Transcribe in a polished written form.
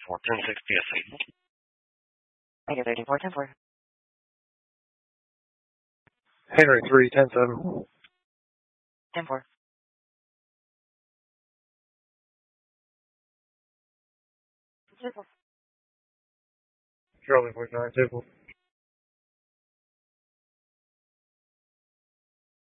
10-4, 10-6 PSA. Radio 34-10-4. Henry 3-10-7. 10-4. Charlie 49, 10-4.